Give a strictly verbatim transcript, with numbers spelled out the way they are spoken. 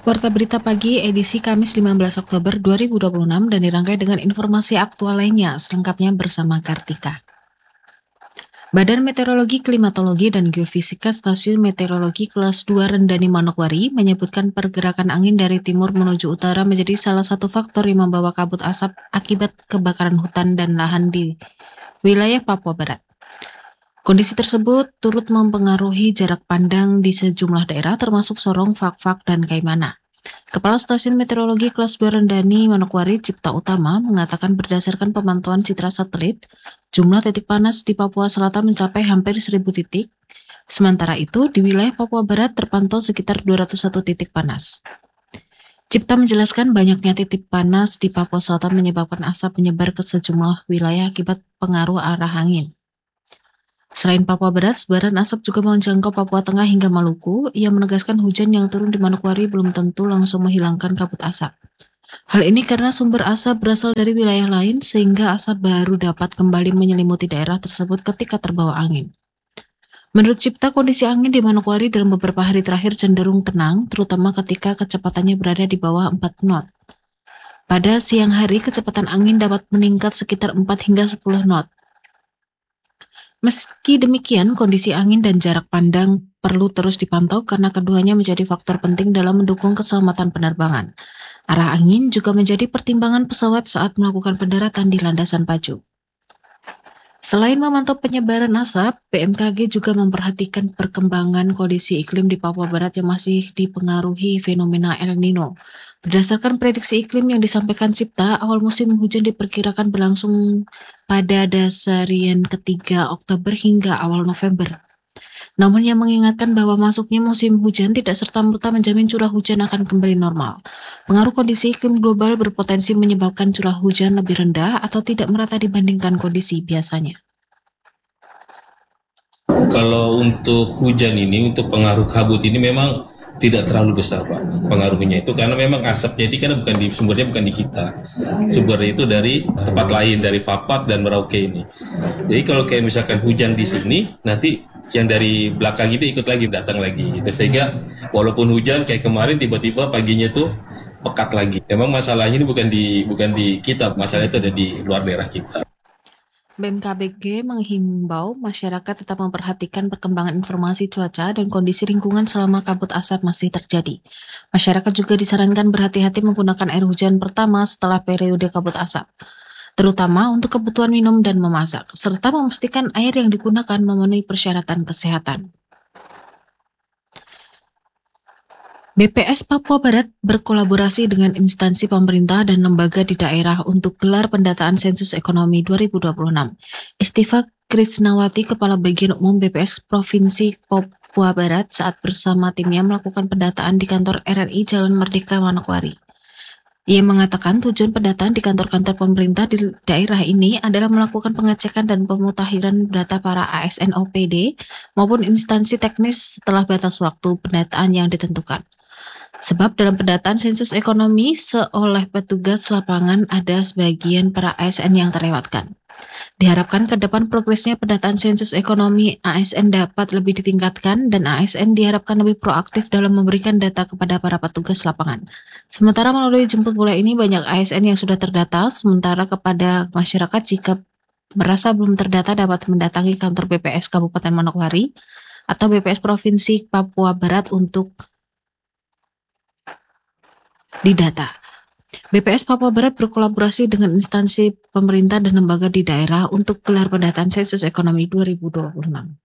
Warta Berita Pagi edisi Kamis lima belas Oktober dua ribu dua puluh enam dan dirangkai dengan informasi aktual lainnya, selengkapnya bersama Kartika. Badan Meteorologi, Klimatologi, dan Geofisika Stasiun Meteorologi Kelas dua Rendani Manokwari menyebutkan pergerakan angin dari timur menuju utara menjadi salah satu faktor yang membawa kabut asap akibat kebakaran hutan dan lahan di wilayah Papua Barat. Kondisi tersebut turut mempengaruhi jarak pandang di sejumlah daerah termasuk Sorong, Fak-Fak, dan Kaimana. Kepala Stasiun Meteorologi Kelas dua Rendani Manokwari Cipta Utama mengatakan berdasarkan pemantauan citra satelit, jumlah titik panas di Papua Selatan mencapai hampir seribu titik. Sementara itu, di wilayah Papua Barat terpantau sekitar dua ratus satu titik panas. Cipta menjelaskan banyaknya titik panas di Papua Selatan menyebabkan asap menyebar ke sejumlah wilayah akibat pengaruh arah angin. Selain Papua Barat, sebaran asap juga menjangkau Papua Tengah hingga Maluku. Ia menegaskan hujan yang turun di Manokwari belum tentu langsung menghilangkan kabut asap. Hal ini karena sumber asap berasal dari wilayah lain sehingga asap baru dapat kembali menyelimuti daerah tersebut ketika terbawa angin. Menurut Cipta, kondisi angin di Manokwari dalam beberapa hari terakhir cenderung tenang, terutama ketika kecepatannya berada di bawah empat knot. Pada siang hari, kecepatan angin dapat meningkat sekitar empat hingga sepuluh knot. Meski demikian, kondisi angin dan jarak pandang perlu terus dipantau karena keduanya menjadi faktor penting dalam mendukung keselamatan penerbangan. Arah angin juga menjadi pertimbangan pesawat saat melakukan pendaratan di landasan pacu. Selain memantau penyebaran asap, B M K G juga memperhatikan perkembangan kondisi iklim di Papua Barat yang masih dipengaruhi fenomena El Nino. Berdasarkan prediksi iklim yang disampaikan Cipta, awal musim hujan diperkirakan berlangsung pada dasarian ketiga Oktober hingga awal November. Namun ia mengingatkan bahwa masuknya musim hujan tidak serta-merta menjamin curah hujan akan kembali normal. Pengaruh kondisi iklim global berpotensi menyebabkan curah hujan lebih rendah atau tidak merata dibandingkan kondisi biasanya. Kalau untuk hujan ini, untuk pengaruh kabut ini memang tidak terlalu besar Pak pengaruhnya itu karena memang asapnya ini kan bukan di sumbernya bukan di kita, sumbernya itu dari tempat lain, dari Fak-Fak dan Merauke ini. Jadi kalau kayak misalkan hujan di sini, nanti yang dari belakang ini ikut lagi datang lagi gitu. Sehingga walaupun hujan kayak kemarin tiba-tiba paginya tuh pekat lagi. Memang masalahnya ini bukan di bukan di kita, masalah itu ada di luar daerah kita. B M K B G menghimbau masyarakat tetap memperhatikan perkembangan informasi cuaca dan kondisi lingkungan selama kabut asap masih terjadi. Masyarakat juga disarankan berhati-hati menggunakan air hujan pertama setelah periode kabut asap, terutama untuk kebutuhan minum dan memasak, serta memastikan air yang digunakan memenuhi persyaratan kesehatan. B P S Papua Barat berkolaborasi dengan instansi pemerintah dan lembaga di daerah untuk gelar pendataan sensus ekonomi dua ribu dua puluh enam. Istifa Krisnawati, Kepala Bagian Umum B P S Provinsi Papua Barat, saat bersama timnya melakukan pendataan di kantor R R I Jalan Merdeka Manokwari. Ia mengatakan tujuan pendataan di kantor-kantor pemerintah di daerah ini adalah melakukan pengecekan dan pemutahiran data para A S N O P D maupun instansi teknis setelah batas waktu pendataan yang ditentukan. Sebab dalam pendataan sensus ekonomi seoleh petugas lapangan ada sebagian para A S N yang terlewatkan. Diharapkan ke depan progresnya pendataan sensus ekonomi A S N dapat lebih ditingkatkan dan A S N diharapkan lebih proaktif dalam memberikan data kepada para petugas lapangan. Sementara melalui jemput bola ini banyak A S N yang sudah terdata, sementara kepada masyarakat jika merasa belum terdata dapat mendatangi kantor B P S Kabupaten Manokwari atau B P S Provinsi Papua Barat untuk didata. B P S Papua Barat berkolaborasi dengan instansi pemerintah dan lembaga di daerah untuk gelar pendataan sensus ekonomi dua ribu dua puluh enam.